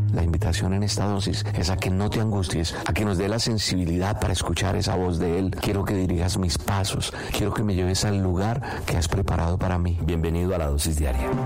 La invitación en esta dosis es a que no te angusties, a que nos dé la sensibilidad para escuchar esa voz de Él. Quiero que dirijas mis pasos, quiero que me lleves al lugar que has preparado para mí. Bienvenido a la dosis diaria.